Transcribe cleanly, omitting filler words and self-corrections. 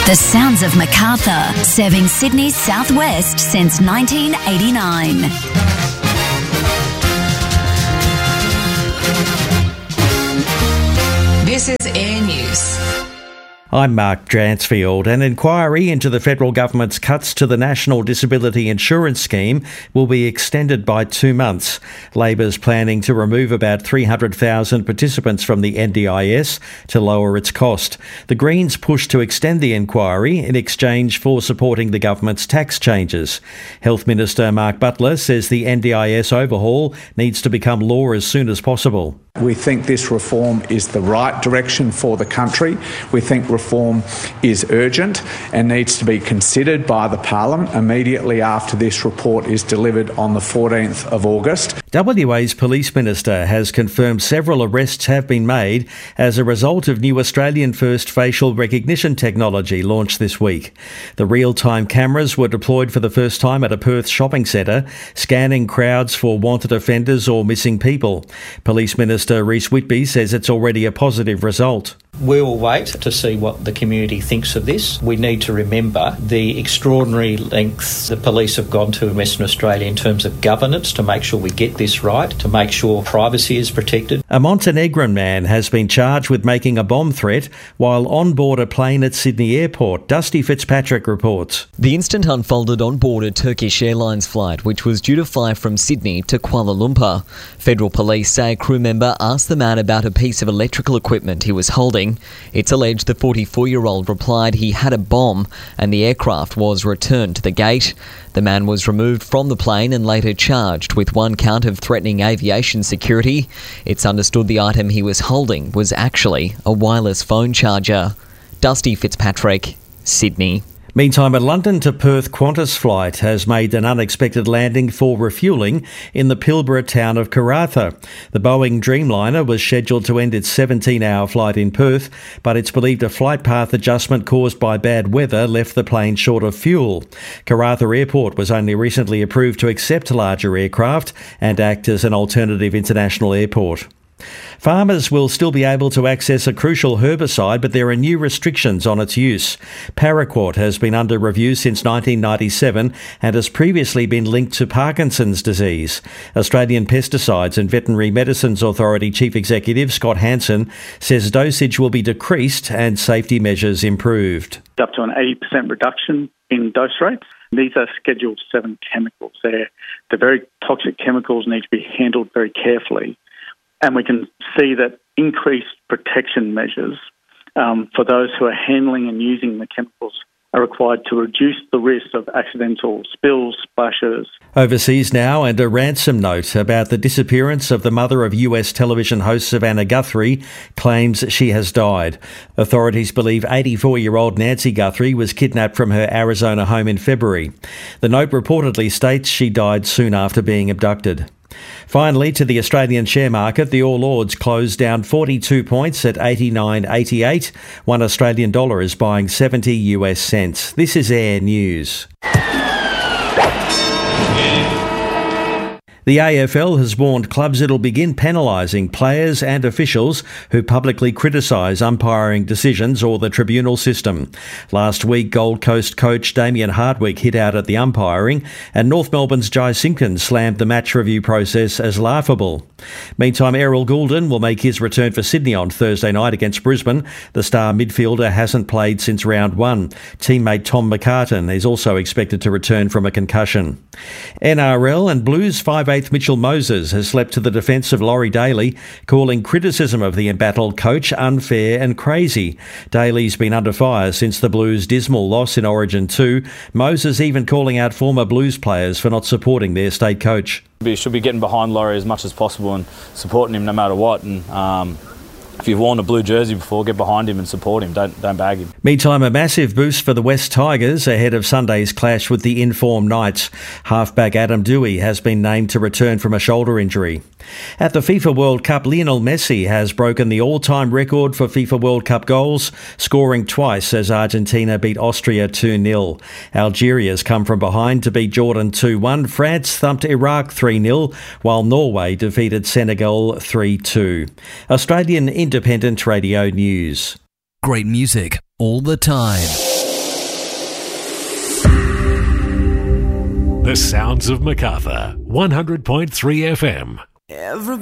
The sounds of Macarthur, serving Sydney's southwest since 1989. This is Air News. I'm Mark Dransfield. An inquiry into the federal government's cuts to the National Disability Insurance Scheme will be extended by 2 months. Labor's planning to remove about 300,000 participants from the NDIS to lower its cost. The Greens push to extend the inquiry in exchange for supporting the government's tax changes. Health Minister Mark Butler says the NDIS overhaul needs to become law as soon as possible. We think this reform is the right direction for the country. We think reform is urgent and needs to be considered by the Parliament immediately after this report is delivered on the 14th of August. WA's Police Minister has confirmed several arrests have been made as a result of new Australian first facial recognition technology launched this week. The real-time cameras were deployed for the first time at a Perth shopping centre, scanning crowds for wanted offenders or missing people. Police Minister Reece Whitby says it's already a positive result. We'll wait to see what the community thinks of this. We need to remember the extraordinary lengths the police have gone to in Western Australia in terms of governance to make sure we get this right, to make sure privacy is protected. A Montenegrin man has been charged with making a bomb threat while on board a plane at Sydney Airport. Dusty Fitzpatrick reports. The incident unfolded on board a Turkish Airlines flight which was due to fly from Sydney to Kuala Lumpur. Federal police say a crew member asked the man about a piece of electrical equipment he was holding. It's alleged the 44-year-old replied he had a bomb and the aircraft was returned to the gate. The man was removed from the plane and later charged with 1 count of threatening aviation security. It's understood the item he was holding was actually a wireless phone charger. Dusty Fitzpatrick, Sydney. Meantime, a London to Perth Qantas flight has made an unexpected landing for refuelling in the Pilbara town of Karratha. The Boeing Dreamliner was scheduled to end its 17-hour flight in Perth, but it's believed a flight path adjustment caused by bad weather left the plane short of fuel. Karratha Airport was only recently approved to accept larger aircraft and act as an alternative international airport. Farmers will still be able to access a crucial herbicide, but there are new restrictions on its use. Paraquat has been under review since 1997 and has previously been linked to Parkinson's disease. Australian Pesticides and Veterinary Medicines Authority Chief Executive Scott Hansen says dosage will be decreased and safety measures improved. Up to an 80% reduction in dose rates. These are Schedule 7 chemicals. They're very toxic chemicals, need to be handled very carefully. And we can see that increased protection measures for those who are handling and using the chemicals are required to reduce the risk of accidental spills, splashes. Overseas now, and a ransom note about the disappearance of the mother of US television host Savannah Guthrie claims she has died. Authorities believe 84-year-old Nancy Guthrie was kidnapped from her Arizona home in February. The note reportedly states she died soon after being abducted. Finally, to the Australian share market, the All Ords closed down 42 points at 89.88. $1 Australian dollar is buying 70 US cents. This is Air News. The AFL has warned clubs it'll begin penalising players and officials who publicly criticise umpiring decisions or the tribunal system. Last week, Gold Coast coach Damien Hardwick hit out at the umpiring, and North Melbourne's Jai Simpkins slammed the match review process as laughable. Meantime, Errol Goulden will make his return for Sydney on Thursday night against Brisbane. The star midfielder hasn't played since round 1. Teammate Tom McCartan is also expected to return from a concussion. NRL and Blues 5/8 Mitchell Moses has slept to the defence of Laurie Daly, calling criticism of the embattled coach unfair and crazy. Daly's been under fire since the Blues' dismal loss in Origin 2. Moses even calling out former Blues players for not supporting their state coach. We should be getting behind Laurie as much as possible and supporting him no matter what. And if you've worn a blue jersey before, get behind him and support him. Don't bag him. Meantime, a massive boost for the West Tigers ahead of Sunday's clash with the in-form Knights. Halfback Adam Doueihi has been named to return from a shoulder injury. At the FIFA World Cup, Lionel Messi has broken the all-time record for FIFA World Cup goals, scoring twice as Argentina beat Austria 2-0. Algeria's come from behind to beat Jordan 2-1. France thumped Iraq 3-0, while Norway defeated Senegal 3-2. Australian Independent Radio News. Great music all the time. The sounds of Macarthur, 100.3 FM.